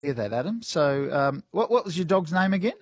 hear that, Adam. So what was your dog's name again?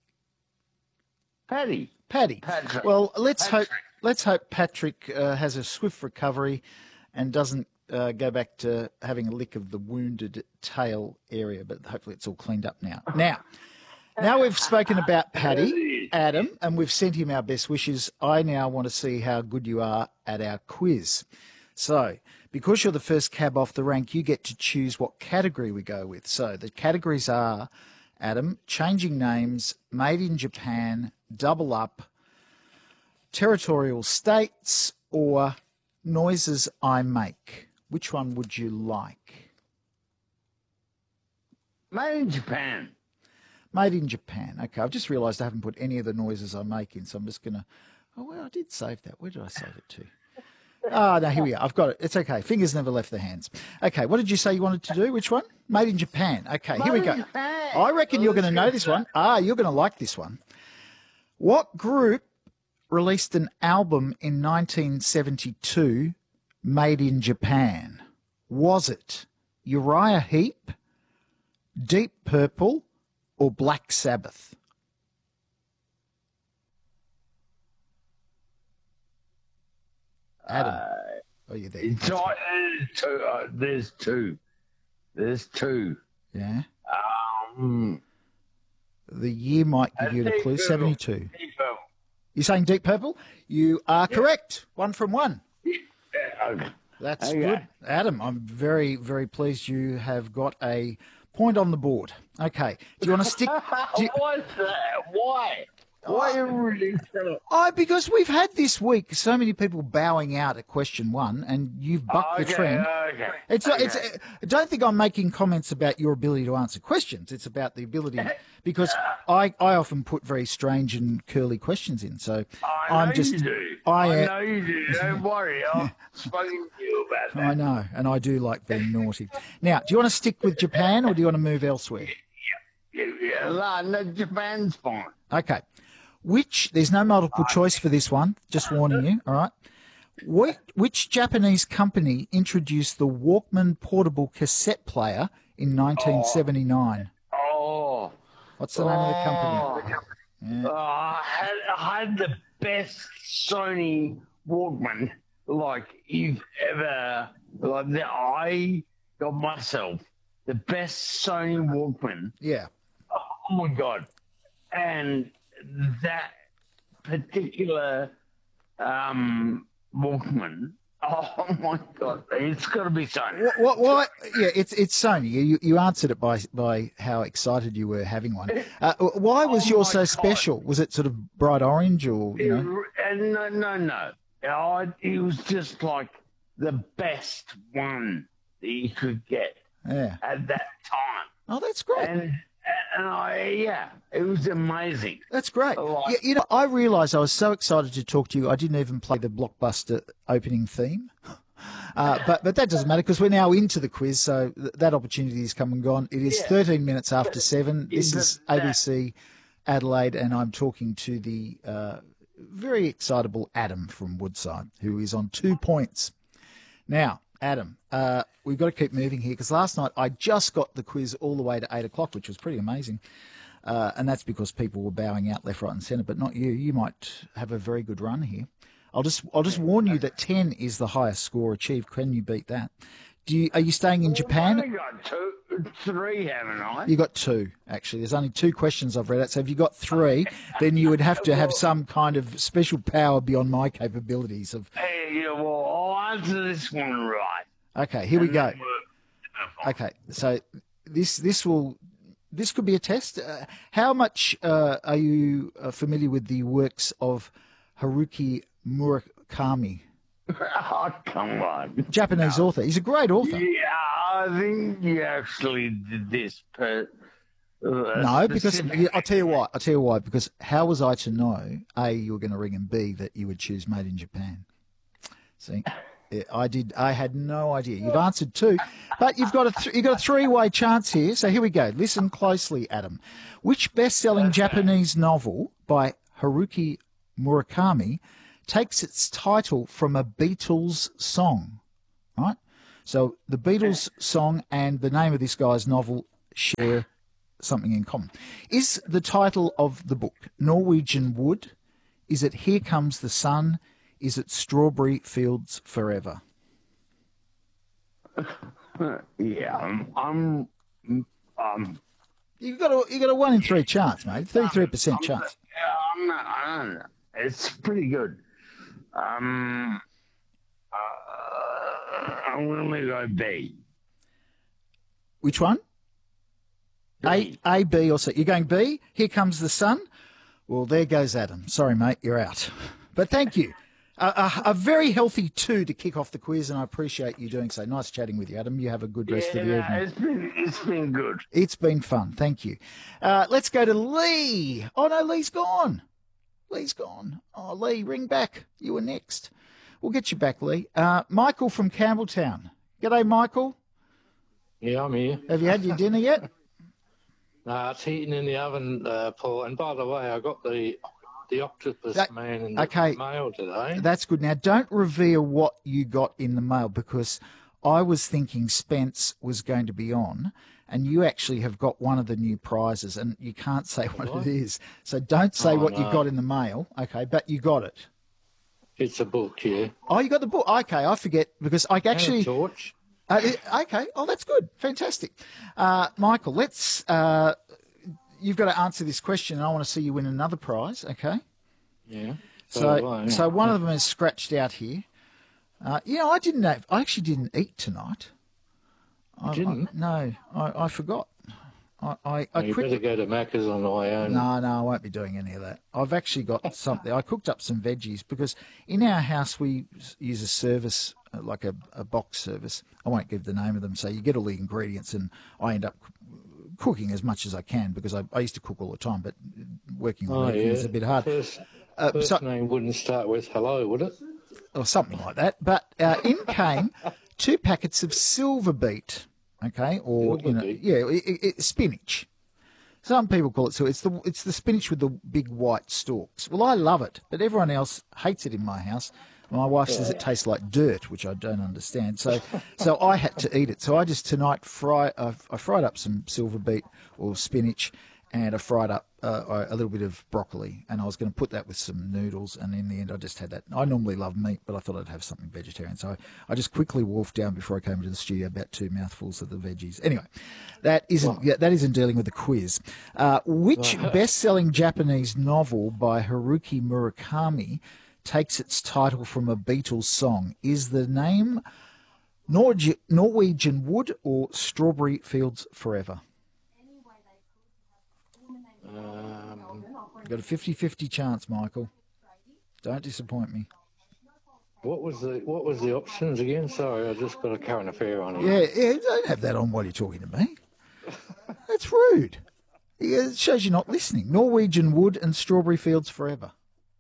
Paddy. Paddy. Patrick. Well, let's Patrick. hope Patrick has a swift recovery and doesn't go back to having a lick of the wounded tail area, but hopefully it's all cleaned up now. Now we've spoken about Paddy, Adam, and we've sent him our best wishes. I now want to see how good you are at our quiz. So, because you're the first cab off the rank, you get to choose what category we go with. So the categories are, Adam, changing names, made in Japan, double up, territorial states, or noises I make. Which one would you like? Made in Japan. Made in Japan. Okay, I've just realised I haven't put any of the noises I make in, so I'm just going to... Oh, well, I did save that. Where did I save it to? Ah, no, here we are. I've got it. It's okay. Fingers never left the hands. Okay, what did you say you wanted to do? Which one? Made in Japan. Okay, here we go. I reckon you're going to know this one. You're going to like this one. What group released an album in 1972 made in Japan? Was it Uriah Heep, Deep Purple, or Black Sabbath? Adam, are you there? There's two. Yeah. The year might give you a clue. 72. You're saying Deep Purple? You are correct. 1 from 1. Okay. That's good. Adam, I'm very, very pleased you have got a point on the board. Okay. Do you want to stick... What's that? Why? Why are you really because we've had this week so many people bowing out at question 1, and you've bucked the trend. Okay. Don't think I'm making comments about your ability to answer questions. It's about the ability, because I often put very strange and curly questions in. So I know you do. Don't worry. I've spoken to you about that. I know, and I do like being naughty. Now, do you want to stick with Japan or do you want to move elsewhere? No, Japan's fine. Okay. There's no multiple choice for this one, just warning you, all right? Which Japanese company introduced the Walkman portable cassette player in 1979? What's the name of the company? Yeah. I had the best Sony Walkman like you've ever... I got myself the best Sony Walkman. Yeah. Oh, my God. And that particular Walkman, oh my God, it's got to be Sony. What? Yeah, it's Sony. You answered it by how excited you were having one. Why was yours so special? Was it sort of bright orange or, No. It was just like the best one that you could get at that time. Oh, that's great. And it was amazing. That's great. I realised I was so excited to talk to you, I didn't even play the Blockbuster opening theme. But that doesn't matter because we're now into the quiz, so that opportunity has come and gone. It is 13 minutes after 7. This is ABC Adelaide, and I'm talking to the very excitable Adam from Woodside, who is on 2 points. Now, Adam, we've got to keep moving here because last night I just got the quiz all the way to 8 o'clock, which was pretty amazing. And that's because people were bowing out left, right and centre, but not you. You might have a very good run here. I'll just warn you that 10 is the highest score achieved. Can you beat that? Are you staying in Japan? I've got 3, haven't I? You got 2, actually. There's only 2 questions I've read out. So if you got 3, then you would have to have some kind of special power beyond my capabilities. I'll answer this one right. Okay, here we go. Okay, so this could be a test. How much are you familiar with the works of Haruki Murakami? Oh, come on. Japanese author. He's a great author. Yeah, I think you actually did this. No, because I'll tell you why. Because how was I to know, A, you were going to ring, and B, that you would choose Made in Japan? See, I had no idea. You've answered 2, but you've got a 3-way chance here. So here we go. Listen closely, Adam. Which best-selling Japanese novel by Haruki Murakami takes its title from a Beatles song? Right. So the Beatles song and the name of this guy's novel share something in common. Is the title of the book Norwegian Wood? Is it Here Comes the Sun? Is it Strawberry Fields Forever? Yeah, You got a 1 in 3 chance, mate. 33% chance. I don't know. It's pretty good. I'm gonna go B. Which one? B. A, B, or C? You're going B? Here Comes the Sun? Well, there goes Adam. Sorry, mate, you're out. But thank you. A very healthy 2 to kick off the quiz, and I appreciate you doing so. Nice chatting with you, Adam. You have a good rest of the evening. It's been good. It's been fun. Thank you. Let's go to Lee. Oh, no, Lee's gone. Lee's gone. Oh, Lee, ring back. You were next. We'll get you back, Lee. Michael from Campbelltown. G'day, Michael. Yeah, I'm here. Have you had your dinner yet? No, it's heating in the oven, Paul. And by the way, I got the octopus man in the mail today. That's good. Now, don't reveal what you got in the mail, because I was thinking Spence was going to be on, and you actually have got one of the new prizes, and you can't say what it is. So don't say what you got in the mail, okay, but you got it. It's a book, yeah. Oh, you got the book? Okay, I forget, because I actually... And a torch. Okay, oh, that's good. Fantastic. Michael, let's... You've got to answer this question, and I want to see you win another prize, okay? Yeah. So one of them is scratched out here. I actually didn't eat tonight. I forgot. You better go to Macca's on the way home. No, I won't be doing any of that. I've actually got something. I cooked up some veggies, because in our house we use a service, like a box service. I won't give the name of them. So you get all the ingredients, and I end up cooking as much as I can, because I used to cook all the time, but working on it is a bit hard. First name wouldn't start with hello, would it? Or something like that. But in came 2 packets of silver beet, okay, or spinach. Some people call it so. It's the spinach with the big white stalks. Well, I love it, but everyone else hates it in my house. My wife says it tastes like dirt, which I don't understand. So I had to eat it. So I just tonight I fried up some silver beet or spinach, and I fried up a little bit of broccoli, and I was going to put that with some noodles, and in the end I just had that. I normally love meat, but I thought I'd have something vegetarian. So I just quickly wolfed down before I came into the studio about 2 mouthfuls of the veggies. Anyway, that isn't dealing with the quiz. Which best-selling Japanese novel by Haruki Murakami takes its title from a Beatles song? Is the name Norwegian Wood or Strawberry Fields Forever? You've got a 50-50 chance, Michael. Don't disappoint me. What was the options again? Sorry, I just got a current affair on here. Yeah, don't have that on while you're talking to me. That's rude. It shows you're not listening. Norwegian Wood and Strawberry Fields Forever.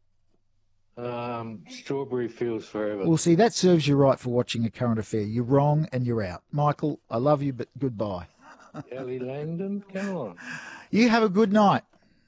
Strawberry Fields Forever. Well, see, that serves you right for watching a current affair. You're wrong and you're out. Michael, I love you, but goodbye. Ellie Langdon, come on. You have a good night.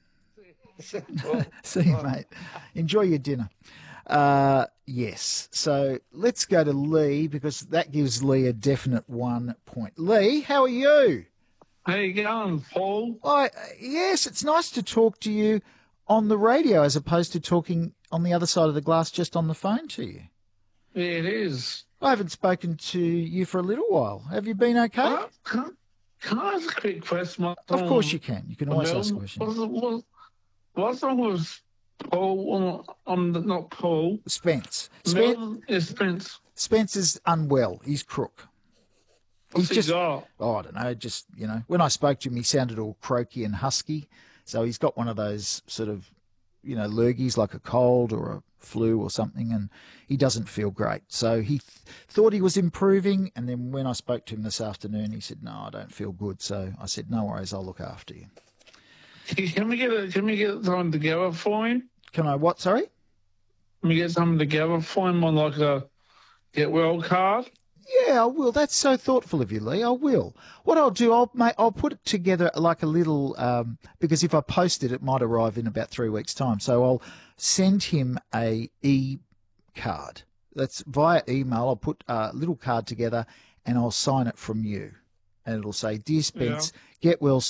See you, mate. Enjoy your dinner. Yes. So let's go to Lee, because that gives Lee a definite 1 point. Lee, how are you? How you going, Paul? Yes, it's nice to talk to you on the radio as opposed to talking on the other side of the glass, just on the phone to you. Yeah, it is. I haven't spoken to you for a little while. Have you been okay? Can I ask a quick question? Of course you can. You can always ask a question. What's wrong with Paul not Paul? Spence. Spence. Spence is unwell. He's crook. What's he got? Oh, I don't know. Just, when I spoke to him, he sounded all croaky and husky. So he's got one of those sort of, lurgies, like a cold or a flu or something, and he doesn't feel great. So he thought he was improving, and then when I spoke to him this afternoon, he said, no, I don't feel good. So I said, no worries, I'll look after you. Can we get something together for him? Can I what, sorry? Can we get something together for him on like a get well card? Yeah, I will. That's so thoughtful of you, Lee. I will. What I'll do, I'll put it together like a little, because if I post it, it might arrive in about 3 weeks' time. So I'll send him a e-card. That's via email. I'll put a little card together and I'll sign it from you. and it'll say, "Dear Spence, get well